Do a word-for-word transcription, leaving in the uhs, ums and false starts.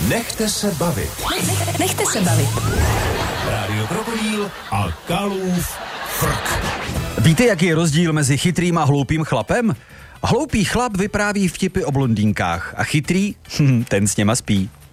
Nechte se bavit. Nech, nechte se bavit. Rádio Krokodýl a Kalův frk. Víte, jaký je rozdíl mezi chytrým a hloupým chlapem? Hloupý chlap vypráví vtipy o blondýnkách a chytrý, ten s něma spí.